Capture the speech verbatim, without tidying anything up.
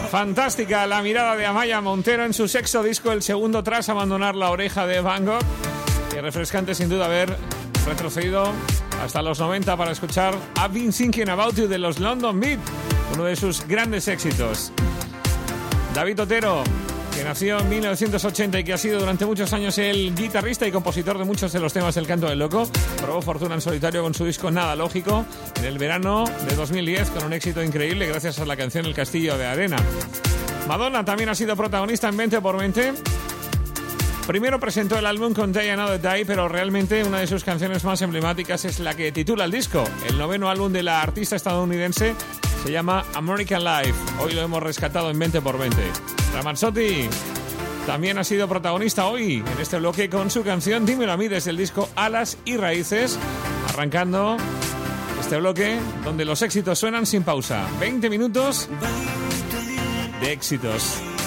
Fantástica la mirada de Amaia Montero en su sexto disco, el segundo tras abandonar La Oreja de Van Gogh. Y refrescante sin duda haber retrocedido hasta los noventa para escuchar I've Been Thinking About You de los London Beat, uno de sus grandes éxitos. David Otero, que nació en mil novecientos ochenta y que ha sido durante muchos años el guitarrista y compositor de muchos de los temas del Canto del Loco, probó fortuna en solitario con su disco Nada Lógico en el verano de dos mil diez, con un éxito increíble gracias a la canción El Castillo de Arena. Madonna también ha sido protagonista en veinte por veinte. Primero presentó el álbum con Day Another Day, pero realmente una de sus canciones más emblemáticas es la que titula el disco. El noveno álbum de la artista estadounidense se llama American Life. Hoy lo hemos rescatado en veinte por veinte. Ramazzotti también ha sido protagonista hoy en este bloque con su canción Dímelo a mí desde el disco Alas y Raíces, arrancando este bloque donde los éxitos suenan sin pausa. veinte minutos de éxitos.